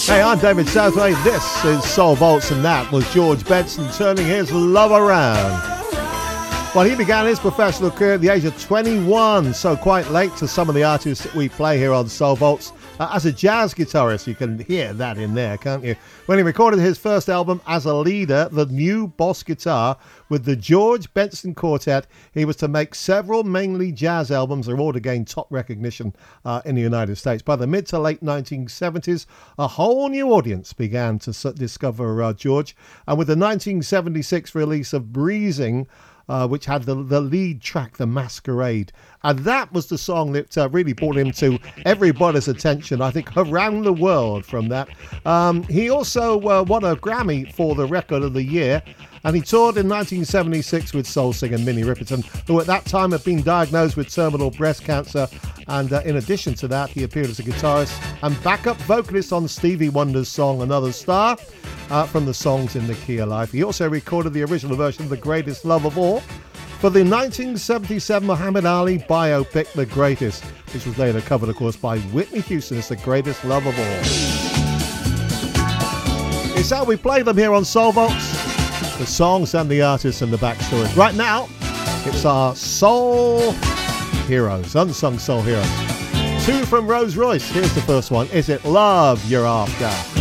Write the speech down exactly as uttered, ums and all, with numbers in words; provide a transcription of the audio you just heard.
Hey, I'm David Southway. This is Soul Vaults, and that was George Benson turning his love around. Well, he began his professional career at the age of twenty-one, so quite late to some of the artists that we play here on Soul Vaults. Uh, as a jazz guitarist, you can hear that in there, can't you? When he recorded his first album as a leader, The New Boss Guitar, with the George Benson Quartet, he was to make several mainly jazz albums that all to gain top recognition uh, in the United States. By the mid to late nineteen seventies, a whole new audience began to s- discover uh, George, and with the nineteen seventy-six release of Breezing, Uh, which had the, the lead track, The Masquerade. And that was the song that uh, really brought him to everybody's attention, I think, around the world from that. Um, he also uh, won a Grammy for the Record of the Year, and he toured in nineteen seventy-six with soul singer Minnie Riperton, who at that time had been diagnosed with terminal breast cancer. And uh, in addition to that, he appeared as a guitarist and backup vocalist on Stevie Wonder's song Another Star, uh, from the Songs in the Key of Life. He also recorded the original version of The Greatest Love of All for the nineteen seventy-seven Muhammad Ali biopic The Greatest, which was later covered, of course, by Whitney Houston as The Greatest Love of All. It's how we play them here on Soul Vaults, the songs and the artists and the backstories. Right now, it's our soul heroes, unsung soul heroes. Two from Rolls Royce. Here's the first one. Is It Love You're After?